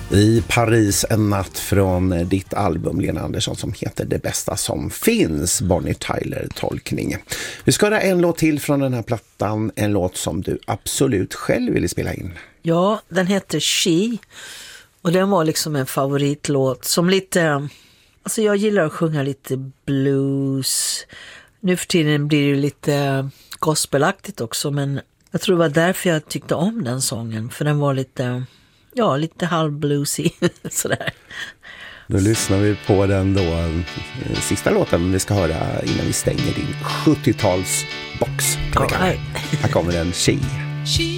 I Paris en natt från ditt album, Lena Andersson, som heter Det bästa som finns, Bonnie Tyler-tolkning. Vi ska höra en låt till från den här plattan, en låt som du absolut själv ville spela in. Ja, den heter She och den var liksom en favoritlåt som lite, alltså jag gillar att sjunga lite blues. Nu för tiden blir det lite gospelaktigt också, men jag tror det var därför jag tyckte om den sången, för den var lite, ja, lite halvbluesig sådär. Då lyssnar vi på den då, sista låten vi ska höra innan vi stänger din 70-talsbox. Här kommer den, She.